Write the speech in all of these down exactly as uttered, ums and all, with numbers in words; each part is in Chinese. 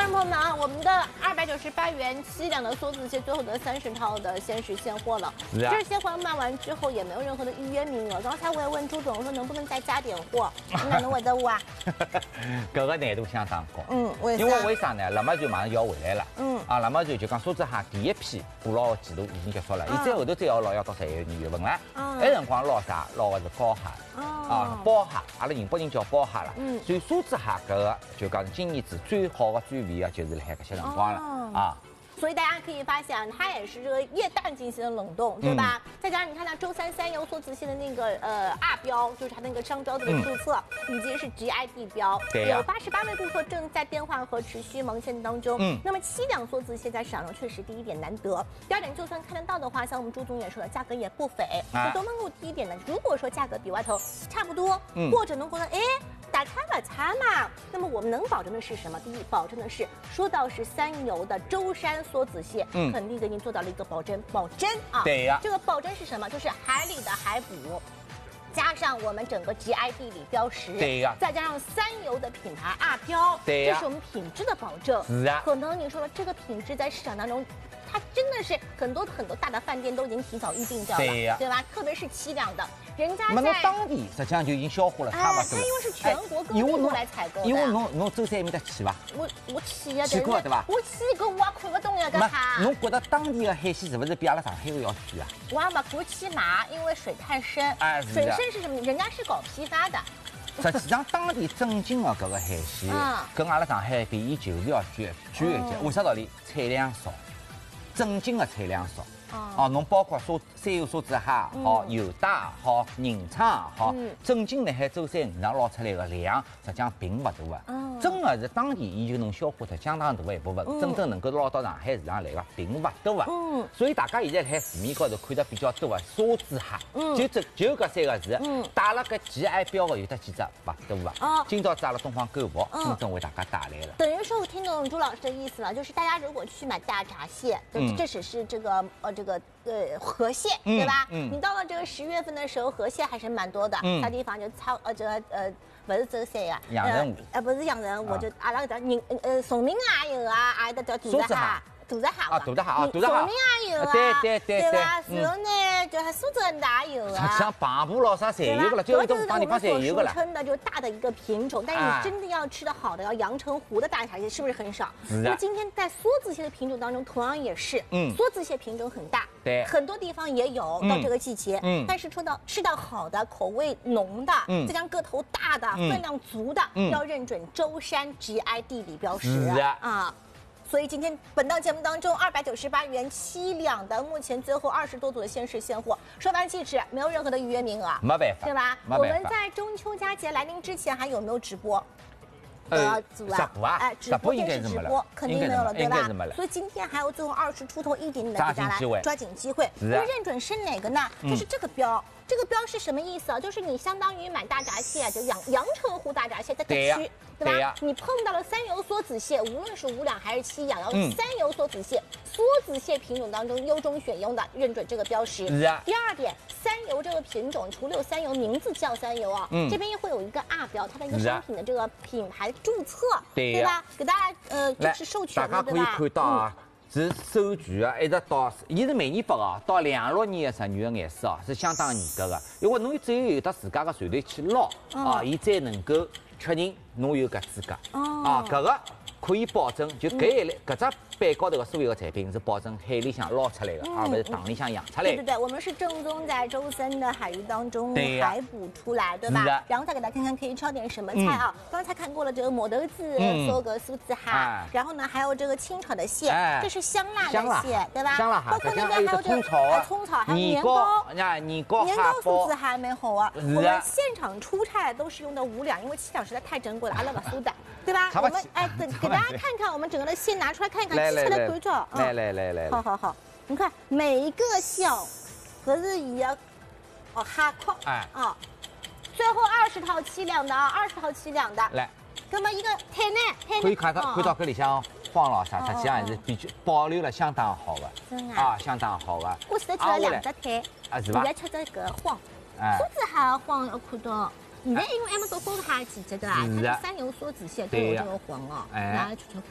众朋友们啊，我们的二百九十八元七两的梭子蟹最后的三十套的限时现货了。是啊。这些货卖完之后也没有任何的预约名额。刚才我也问朱总，我说能不能再加点货？你哪能回答我啊？ 这个难度相当高。 嗯，为啥？ 因为为啥呢？那么就马上要回来了。 嗯。 啊，那么就就讲梭子蟹第一批捕捞季度已经结束了，伊再后头再要捞要到十一月、二月份了。嗯。那辰光捞啥？捞的是膏蟹。啊，鲍蟹，阿拉宁波人叫鲍蟹了。嗯。所以梭子蟹搿个就讲是今年子最好的最味的，就是辣海搿些辰光了啊。 所以大家可以发现，它也是这个液氮进行的冷冻，对吧？嗯、再加上你看到周三三油梭子蟹的那个呃 R 标，就是它那个商标的注册，嗯、以及是 G I D 标， 对啊、 有八十八位顾客正在电话和持续忙线当中。嗯，那么七两梭子蟹在市场上确实第一点难得，第二点就算看得到的话，像我们朱总也说了，价格也不菲。啊，多门路第一点呢，如果说价格比外头差不多，嗯、或者能觉得哎。打差吧差嘛，那么我们能保证的是什么？第一，保证的是说到是三油的舟山梭子蟹，嗯，肯定给您做到了一个保真，保真啊。 对呀。 这个保真是什么？就是海里的海捕，加上我们整个 G I D 里标识， 对呀， 再加上三油的品牌 R 标， 对呀， 这是我们品质的保证。 是啊。 可能你说了，这个品质在市场当中。它真的是很多很多大的饭店都已经提早预定掉了， 对呀， 对吧？特别是七两的，人家在当地实际上就已经销货了，差不多。 它因为是全国各地过来采购的。 因为侬侬舟山埃面搭去伐？ 我我去呀， 去过对伐？ 我去过，我也看不懂呀，搿哈。 侬觉得当地的海鲜是不是比阿拉上海的要贵啊？ 我也不敢去买，因为水太深。 哎， 水深是什么？人家是搞批发的。 实际上，当地正经的搿个海鲜，跟阿拉上海比，伊就是要贵贵一些。为啥道理？产量少。正经的产量少，哦，侬包括梭三油梭子蟹好，油带好，人鲳好，正经辣海舟山鱼场捞出来的量，实际上并不大的。真的是当地伊就能消化脱相当大的一部分，真正能够捞到上海市场来的并不多的。嗯，所以大家现在辣海市面高头看得比较多的梭子蟹，就这就搿三个字，带了个 G I 标的有得几只不多的。哦，今朝子阿拉东方购物今朝为大家带来了。 等于说我听懂朱老师的意思了，就是大家如果去买大闸蟹，嗯，这只是这个呃这个呃河蟹，对吧？嗯，你到了这个十月份的时候，河蟹还是蛮多的，啥地方就超呃这个呃。不是舟山呀， 阳澄湖， 呃不是阳澄湖，就阿拉搿搭人呃崇明也有啊，阿搭叫大闸蟹，大闸蟹啊，大闸蟹啊，大闸蟹， 崇明也有啊， 对对对对吧？然后呢，就还苏州也有啊， 像蚌埠咯啥侪有个了，就都帮地方侪有个了。 俗称的就大的一个品种，但是你真的要吃的好的，要阳澄湖的大闸蟹是不是很少？那么今天在梭子蟹的品种当中，同样也是，嗯，梭子蟹品种很大。 对， 很多地方也有到这个季节，嗯，但是说到吃到好的、口味浓的，嗯，再加上个头大的、分量足的，要认准舟山 G I 地理标识啊。所以今天本档节目当中，二百九十八元七两的，目前最后二十多组的限时现货，收完即止，没有任何的预约名额， 没办法， 对吧？我们在中秋佳节来临之前还有没有直播？ 呃，直播啊， 哎，直播电视直播肯定没有了，对吧？所以今天还有最后二十出头一点点的给大家来抓紧机会，那认准是哪个呢？就是这个标。这个标是什么意思啊？就是你相当于买大闸蟹，就阳阳澄湖大闸蟹在这区，对吧？你碰到了三油梭子蟹，无论是五两还是七两，然后三油梭子蟹，梭子蟹品种当中优中选优的，认准这个标识。第二点，三油这个品种除了有三油名字叫三油啊，这边也会有一个 R 标，它的一个商品的这个品牌注册，对吧？给大家呃就是授权的，对吧？ 大家可以看到啊。是授权啊，一直到，伊是每年发啊，到两六年的十二月颜色啊，是相当严格的。因为侬只有有到自家的船队去捞啊，伊才能够确认侬有搿资格啊，搿个可以保证，就搿一类搿只板高头的所有的产品是保证海里向捞出来的，而不是塘里向养出来的。 对对对，我们是正宗在舟山的海域当中海捕出来，对吧？然后再给大家看看可以炒点什么菜啊？刚才看过了这个磨豆子、做个酥子蟹，然后呢还有这个清炒的蟹，这是香辣的蟹，对吧？ 香辣蟹， 包括那边还有这个葱炒，还有年糕， 年糕年糕酥子还蛮好啊。我们现场出菜都是用的五两，因为七两实在太珍贵了，阿拉不苏的，对吧？我们哎，给给大家看看我们整个的蟹拿出来看一看。来来来， 来来来来， 好好好，你看每一个小，可是一样，哦哈块，哎啊，最后二十套七两的啊，二十套七两的， 来， 那么一个太难，太难， 可以看到看到这里向黄老啥，实际上还是比较保留了相当好的， 真啊，相当好的。 我现在吃了两只腿， 啊是吧？ 现在吃这个黄，梭子还黄要看到。现在因为还没到梭子蟹季节对吧？它是三油梭子蟹都有这个黄哦，拿来吃吃看。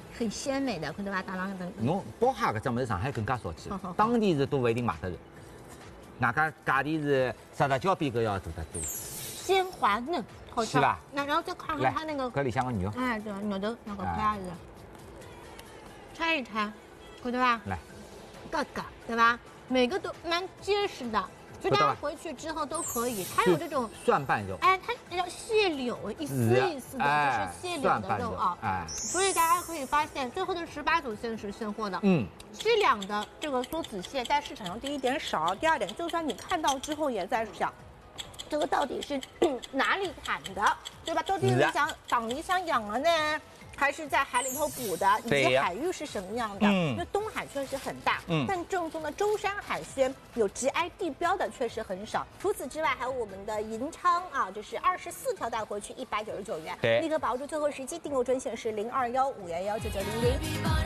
很鲜美的，看到吧？打浪的。 侬包哈搿只物事，上海更加少见，当地是都勿一定买得着。外加价钿是实实交比搿要大得多。 鲜滑嫩，好吃吧？那然后再看看它那个搿里向个肉， 哎，对，牛头那个块儿子，拆一拆，看到吧？ 来， 嘎嘎，对吧？每个都蛮结实的。所以大家回去之后都可以，它有这种蒜瓣肉， 哎，它叫蟹柳，一丝一丝的，就是蟹柳的肉啊。哎，所以大家可以发现，最后的十八组限时现货的，嗯，西两的这个梭子蟹在市场上第一点少，第二点，就算你看到之后也在想，这个到底是哪里产的，对吧？到底是想厂里想养了呢？还是在海里头捕的，以及海域是什么样的？嗯，因为东海确实很大，嗯，但正宗的舟山海鲜有 G I 地标的确实很少。除此之外，还有我们的银鲳啊，就是二十四条带回去一百九十九元，立刻把握住最后时机，订购专线是零二幺五幺幺九九零零。